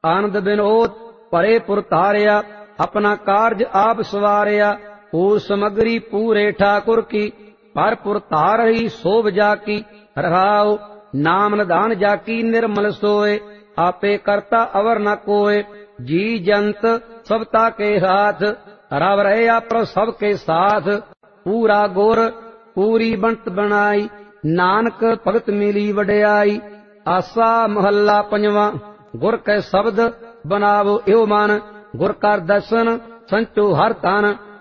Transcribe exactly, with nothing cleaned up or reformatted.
ਆਨੰਦ ਬਿਨੋਦ ਭਰੇ ਪੁਰ ਧਾਰਿਆ, ਆਪਣਾ ਕਾਰਜ ਆਪ ਸਵਾਰਿਆ। ਪੂਰ ਸਮਗਰੀ ਪੂਰੇ ਠਾਕੁਰ ਕੀ, ਭਰਪੁਰ ਧਾਰ ਰਹੀ ਸੋਭ ਜਾ ਕੀ। ਰਹਾਉ ਨਾਮ ਨਿਧਾਨ ਜਾ ਕੀ ਨਿਰਮਲ ਸੋਏ, ਆਪੇ ਕਰਤਾ ਅਵਰ ਨ ਕੋਏ। ਜੀ ਜੰਤ ਸਭ ਤਾਕੇ ਹਾਥ, ਰਵ ਰਹਿਆ ਪ੍ਰਭ ਸਭ ਕੇ ਸਾਥ। ਪੂਰਾ ਗੁਰ ਪੂਰੀ ਬੰਤ ਬਣਾਈ, ਨਾਨਕ ਭਗਤ ਮਿਲੀ ਵਡਿਆਈ। ਆਸਾ ਮਹੱਲਾ ਪੰਜਵਾਂ। ਗੁਰ ਕੈ ਸ਼ਬਦ ਬਨਾਵੋ ਇਉ ਮਨ, ਗੁਰ ਕਰ ਦਰਸ਼ਨ ਸੰਚੋ ਹਰ ਤਨ।